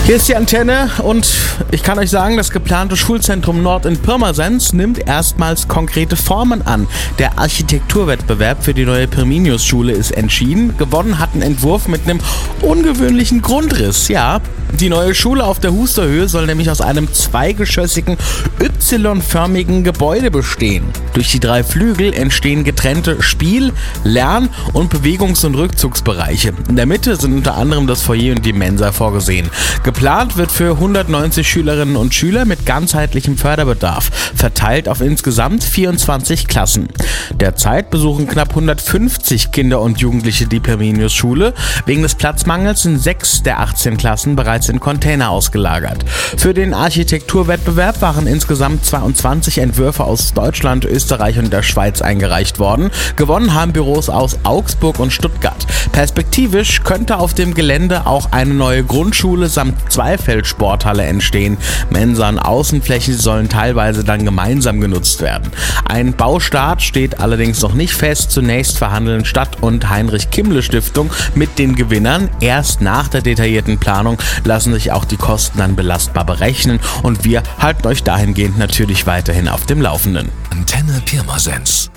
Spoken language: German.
Hier ist die Antenne und ich kann euch sagen, das geplante Schulzentrum Nord in Pirmasens nimmt erstmals konkrete Formen an. Der Architekturwettbewerb für die neue Pirminius-Schule ist entschieden. Gewonnen hat ein Entwurf mit einem ungewöhnlichen Grundriss. Ja, die neue Schule auf der Husterhöhe soll nämlich aus einem zweigeschossigen, Y-förmigen Gebäude bestehen. Durch die 3 Flügel entstehen getrennte Spiel-, Lern- und Bewegungs- und Rückzugsbereiche. In der Mitte sind unter anderem das Foyer und die Mensa vorgesehen. Geplant wird für 190 Schülerinnen und Schüler mit ganzheitlichem Förderbedarf, verteilt auf insgesamt 24 Klassen. Derzeit besuchen knapp 150 Kinder und Jugendliche die Pirminius-Schule. Wegen des Platzmangels sind 6 der 18 Klassen bereits in Container ausgelagert. Für den Architekturwettbewerb waren insgesamt 22 Entwürfe aus Deutschland, Österreich und der Schweiz eingereicht worden. Gewonnen haben Büros aus Augsburg und Stuttgart. Perspektivisch könnte auf dem Gelände auch eine neue Grundschule samt Zweifeldsporthalle entstehen. Mensa und Außenflächen sollen teilweise dann gemeinsam genutzt werden. Ein Baustart steht allerdings noch nicht fest. Zunächst verhandeln Stadt- und Heinrich-Kimmle-Stiftung mit den Gewinnern. Erst nach der detaillierten Planung lassen sich auch die Kosten dann belastbar berechnen und wir halten euch dahingehend natürlich weiterhin auf dem Laufenden. Antenne Pirmasens.